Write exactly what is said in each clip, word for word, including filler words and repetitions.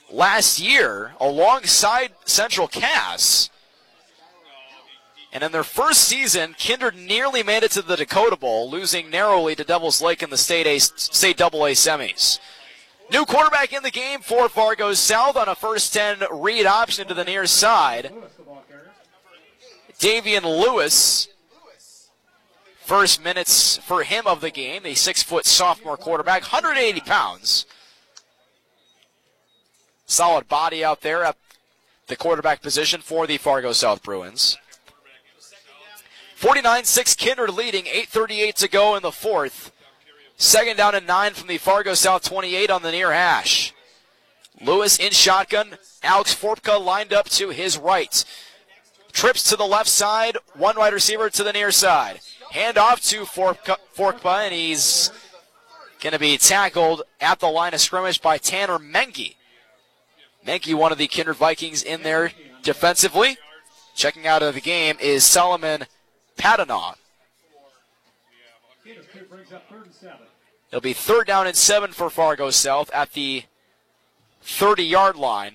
last year alongside Central Cass. And in their first season, Kindred nearly made it to the Dakota Bowl, losing narrowly to Devils Lake in the state A, state double A semis. New quarterback in the game for Fargo South on a first ten read option to the near side. Davian Lewis. First minutes for him of the game, a six-foot sophomore quarterback, one hundred eighty pounds. Solid body out there at the quarterback position for the Fargo South Bruins. forty-nine six Kindred leading, eight thirty-eight to go in the fourth. Second down and nine from the Fargo South twenty-eight on the near hash. Lewis in shotgun. Alex Forpka lined up to his right. Trips to the left side. One wide receiver to the near side. Hand off to Forpka, Forpka and he's going to be tackled at the line of scrimmage by Tanner Menke. Menke, one of the Kindred Vikings in there defensively. Checking out of the game is Solomon Padanaw. It'll be third down and seven for Fargo South at the thirty-yard line.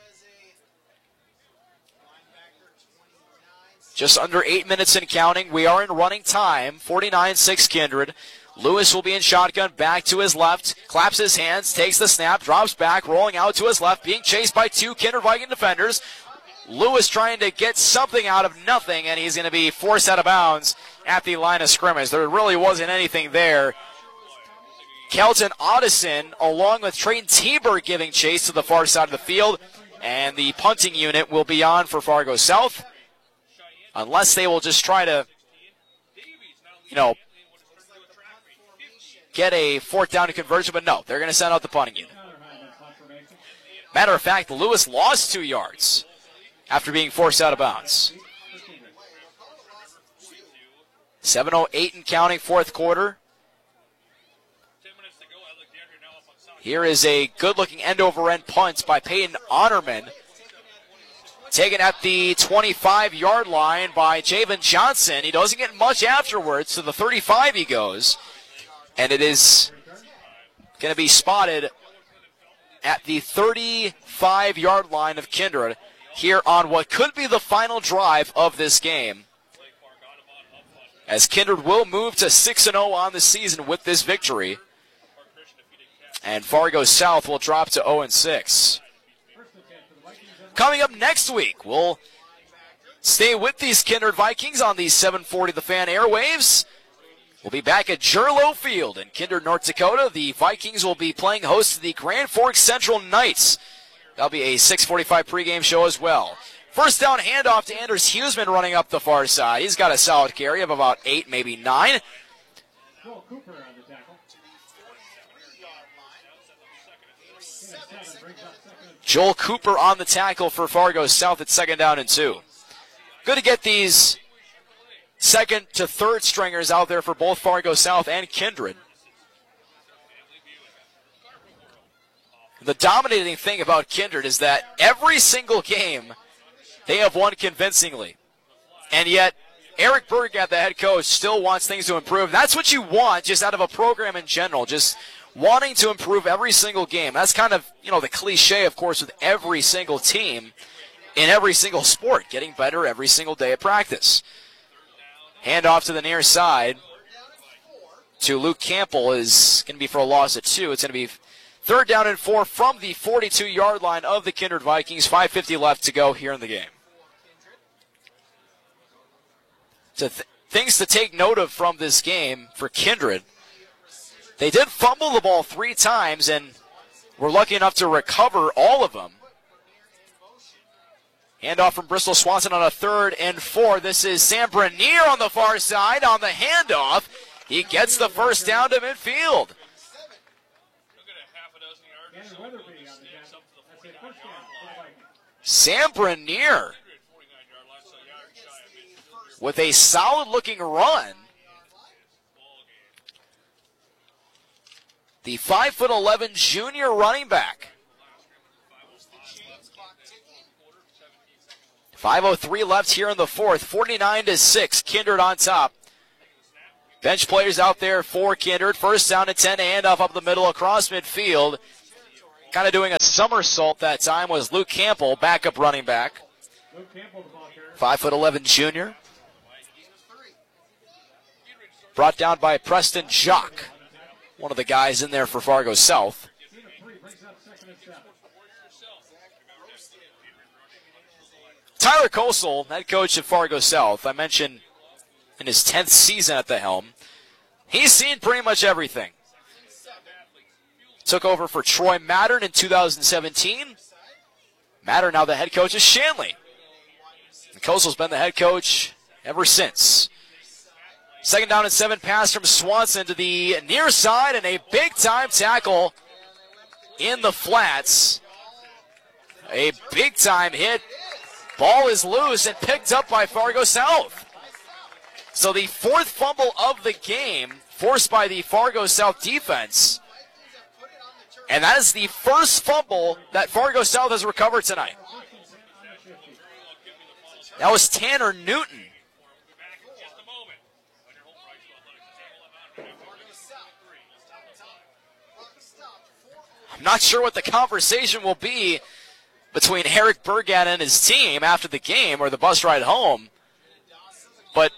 Just under eight minutes and counting. We are in running time. forty-nine six Kindred. Lewis will be in shotgun, back to his left, claps his hands, takes the snap, drops back, rolling out to his left, being chased by two Kindred Viking defenders. Lewis trying to get something out of nothing, and he's going to be forced out of bounds at the line of scrimmage. There really wasn't anything there. Kelton Otteson, along with Trayton Tieber, giving chase to the far side of the field, and the punting unit will be on for Fargo South, unless they will just try to, you know, get a fourth down conversion, but no, they're going to send out the punting unit. Matter of fact, Lewis lost two yards after being forced out of bounds. seven oh eight and counting, fourth quarter. Here is a good-looking end-over-end punt by Peyton Honorman. Taken at the twenty-five-yard line by Javen Johnson. He doesn't get much afterwards, to the thirty-five he goes. And it is going to be spotted at the thirty-five-yard line of Kindred here on what could be the final drive of this game, as Kindred will move to six and oh on the season with this victory, and Fargo South will drop to oh and six. Coming up next week, we'll stay with these Kindred Vikings on the seven forty The Fan airwaves. We'll be back at Jerlo Field in Kindred, North Dakota. The Vikings will be playing host to the Grand Forks Central Knights. That'll be a six forty-five pregame show as well. First down handoff to Anders Huseman running up the far side. He's got a solid carry of about eight, maybe nine. Joel Cooper on the tackle. Joel Cooper on the tackle for Fargo South at second down and two. Good to get these second to third stringers out there for both Fargo South and Kindred. The dominating thing about Kindred is that every single game they have won convincingly. And yet, Eric Bergat, the head coach, still wants things to improve. That's what you want just out of a program in general, just wanting to improve every single game. That's kind of, you know, the cliche, of course, with every single team in every single sport, getting better every single day at practice. Hand off to the near side to Luke Campbell is going to be for a loss of two. It's going to be third down and four from the forty-two-yard line of the Kindred Vikings. five fifty left to go here in the game. So th- things to take note of from this game for Kindred. They did fumble the ball three times and were lucky enough to recover all of them. Handoff from Bristol Swanson on a third and four. This is Sam Branier on the far side on the handoff. He gets the first down to midfield. Sam Branier with a solid-looking run. The five foot eleven junior running back. five oh three left here in the fourth. forty-nine to six. Kindred on top. Bench players out there for Kindred. First down and ten. Handoff up the middle across midfield. kind of doing a somersault that time was Luke Campbell, backup running back. Luke Campbell, the ball carrier. five foot eleven junior. Brought down by Preston Jock, one of the guys in there for Fargo South. Tyler Kosel, head coach of Fargo South, I mentioned in his tenth season at the helm, he's seen pretty much everything. Took over for Troy Mattern in two thousand seventeen. Mattern now the head coach of Shanley. And Kosel's been the head coach ever since. Second down and seven pass from Swanson to the near side, and a big-time tackle in the flats. A big-time hit. Ball is loose and picked up by Fargo South. So the fourth fumble of the game forced by the Fargo South defense. And that is the first fumble that Fargo South has recovered tonight. That was Tanner Newton. I'm not sure what the conversation will be between Eric Burgat and his team after the game or the bus ride home. But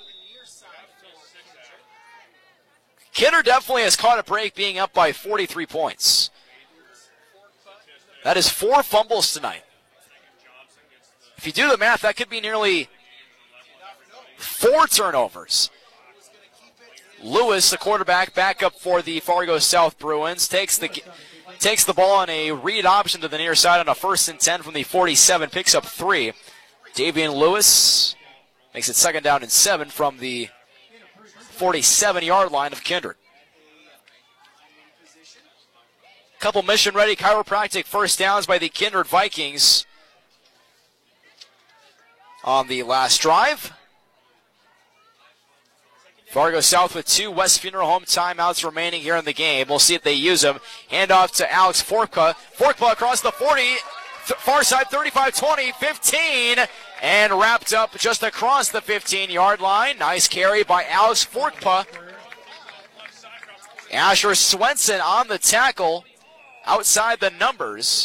Kidder definitely has caught a break being up by forty-three points. That is four fumbles tonight. If you do the math, that could be nearly four turnovers. Lewis, the quarterback, back up for the Fargo South Bruins, takes the takes the ball on a read option to the near side on a first and ten from the forty-seven, picks up three. Davian Lewis makes it second down and seven from the forty-seven-yard line of Kindred. Couple mission-ready chiropractic first downs by the Kindred Vikings on the last drive. Fargo South with two West Funeral Home timeouts remaining here in the game. We'll see if they use them. Hand off to Alex Forkpa. Forkpa across the forty, th- far side thirty-five twenty, fifteen, and wrapped up just across the fifteen-yard line. Nice carry by Alex Forkpa. Asher Swenson on the tackle outside the numbers.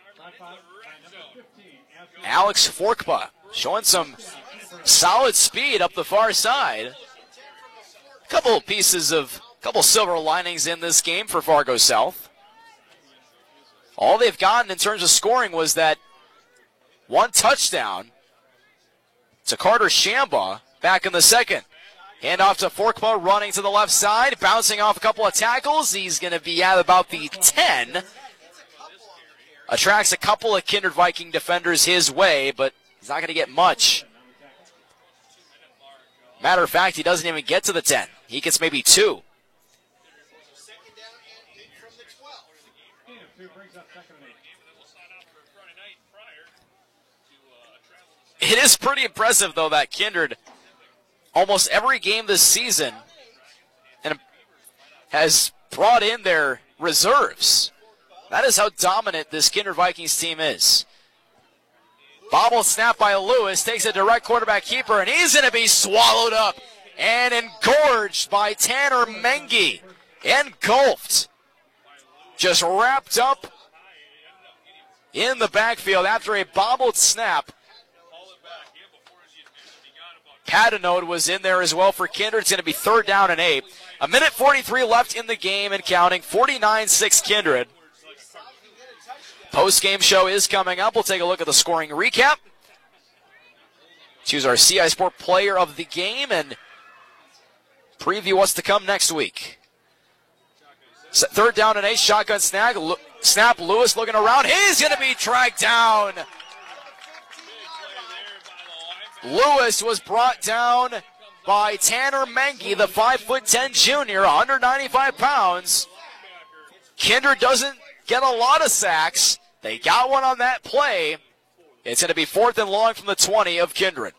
Alex Forkpa showing some solid speed up the far side. Couple pieces of, couple silver linings in this game for Fargo South. All they've gotten in terms of scoring was that one touchdown to Carter Shambaugh back in the second. Hand off to Forkpa, running to the left side, bouncing off a couple of tackles. He's going to be at about the ten. Attracts a couple of Kindred Viking defenders his way, but he's not going to get much. Matter of fact, he doesn't even get to the ten. He gets maybe two. It is pretty impressive, though, that Kindred, almost every game this season, and has brought in their reserves. That is how dominant this Kindred Vikings team is. Bobble snap by Lewis, takes a direct quarterback keeper, and he's going to be swallowed up and engorged by Tanner Mengi. Engulfed. Just wrapped up in the backfield after a bobbled snap. Padenode was in there as well for Kindred. It's going to be third down and eight. A minute forty-three left in the game and counting. forty-nine six Kindred. Post-game show is coming up. We'll take a look at the scoring recap. Choose our C I Sport player of the game and preview what's to come next week. Third down and eight, shotgun snag. Snap, Lewis looking around. He's going to be tracked down. Lewis was brought down by Tanner Mengi, the five foot ten junior, one ninety-five pounds. Kindred doesn't get a lot of sacks. They got one on that play. It's going to be fourth and long from the twenty of Kindred.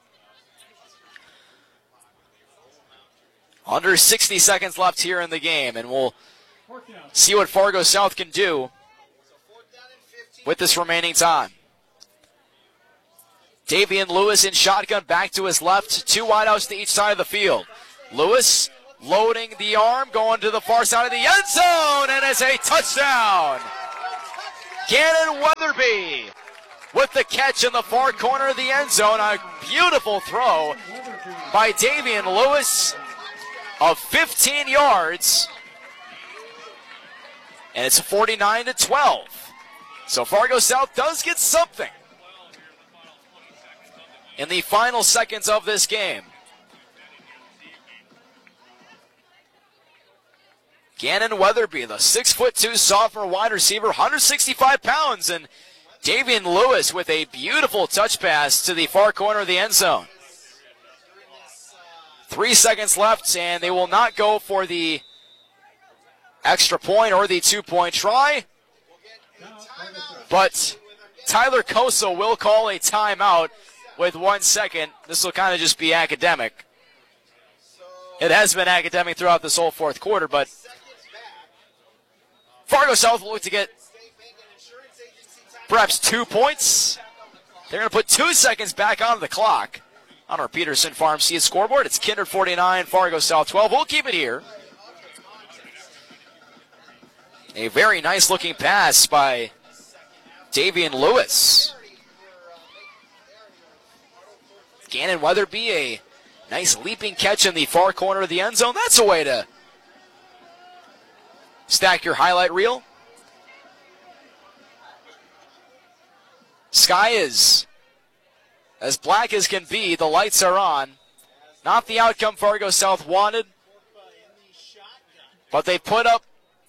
Under sixty seconds left here in the game, and we'll see what Fargo South can do with this remaining time. Davian Lewis in shotgun, back to his left. Two wideouts to each side of the field. Lewis loading the arm, going to the far side of the end zone, and it's a touchdown. Gannon Weatherby with the catch in the far corner of the end zone. A beautiful throw by Davian Lewis of fifteen yards. And it's forty-nine to twelve. So Fargo South does get something in the final seconds of this game. Gannon Weatherby, the six foot two sophomore wide receiver, one hundred sixty-five pounds, and Davian Lewis with a beautiful touch pass to the far corner of the end zone. Three seconds left, and they will not go for the extra point or the two-point try. But Tyler Koso will call a timeout with one second. This will kind of just be academic. It has been academic throughout this whole fourth quarter, but Fargo South will look to get perhaps two points. They're going to put two seconds back on the clock on our Peterson Farm Seed scoreboard. It's Kindred forty-nine, Fargo South twelve. We'll keep it here. A very nice looking pass by Davian Lewis. Gannon Weatherby, a nice leaping catch in the far corner of the end zone. That's a way to stack your highlight reel. Sky is as black as can be. The lights are on. Not the outcome Fargo South wanted, but they put up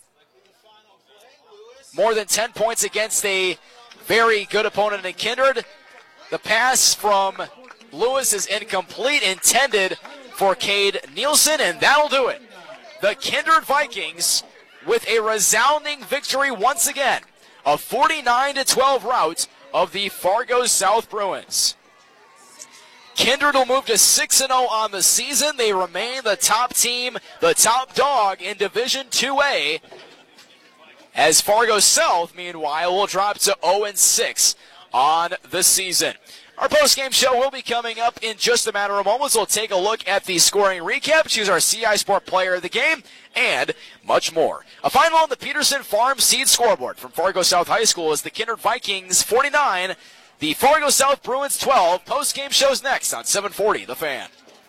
more than ten points against a very good opponent in Kindred. The pass from Lewis is incomplete, intended for Cade Nielsen, and that'll do it. The Kindred Vikings with a resounding victory once again. A forty-nine to twelve rout of the Fargo South Bruins. Kindred will move to six and oh on the season. They remain the top team, the top dog in Division two A. As Fargo South, meanwhile, will drop to oh and six on the season. Our post-game show will be coming up in just a matter of moments. We'll take a look at the scoring recap, choose our C I Sport player of the game, and much more. A final on the Peterson Farm Seed scoreboard from Fargo South High School is the Kindred Vikings forty-nine, the Fargo South Bruins twelve. Post-game show's next on seven forty The Fan.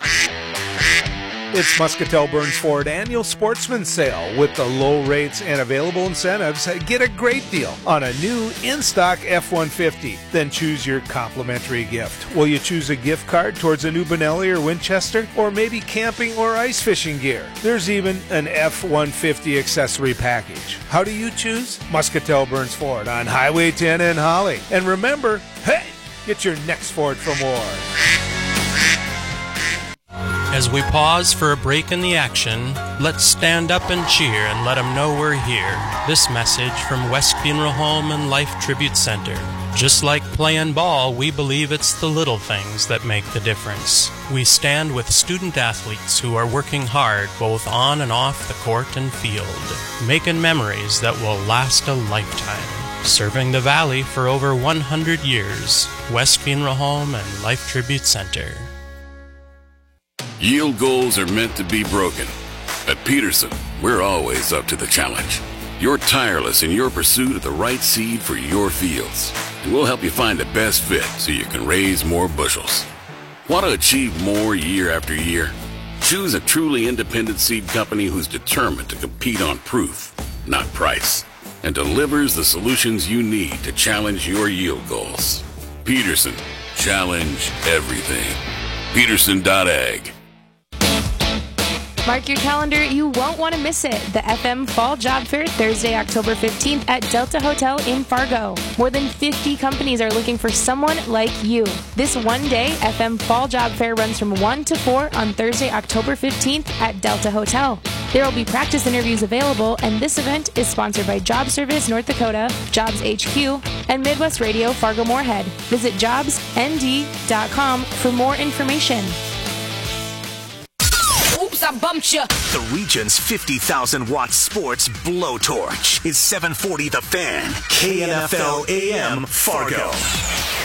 It's Muscatel Burns Ford Annual Sportsman Sale. With the low rates and available incentives, get a great deal on a new in-stock F one fifty. Then choose your complimentary gift. Will you choose a gift card towards a new Benelli or Winchester? Or maybe camping or ice fishing gear? There's even an F one fifty accessory package. How do you choose? Muscatel Burns Ford on Highway ten in Holly. And remember, hey, get your next Ford from Ward. As we pause for a break in the action, let's stand up and cheer and let them know we're here. This message from West Funeral Home and Life Tribute Center. Just like playing ball, we believe it's the little things that make the difference. We stand with student athletes who are working hard both on and off the court and field, making memories that will last a lifetime. Serving the Valley for over one hundred years. West Funeral Home and Life Tribute Center. Yield goals are meant to be broken. At Peterson, we're always up to the challenge. You're tireless in your pursuit of the right seed for your fields, and we'll help you find the best fit so you can raise more bushels. Want to achieve more year after year? Choose a truly independent seed company who's determined to compete on proof, not price, and delivers the solutions you need to challenge your yield goals. Peterson, challenge everything. Peterson dot ag. Mark your calendar, you won't want to miss it. The F M Fall Job Fair, Thursday, October fifteenth at Delta Hotel in Fargo. More than fifty companies are looking for someone like you. This one-day F M Fall Job Fair runs from one to four on Thursday, October fifteenth at Delta Hotel. There will be practice interviews available, and this event is sponsored by Job Service North Dakota, Jobs H Q, and Midwest Radio Fargo-Moorhead. Visit jobs n d dot com for more information. Oops, I bumped you. The region's fifty thousand watt sports blowtorch is seven forty The Fan, K N F L A M Fargo.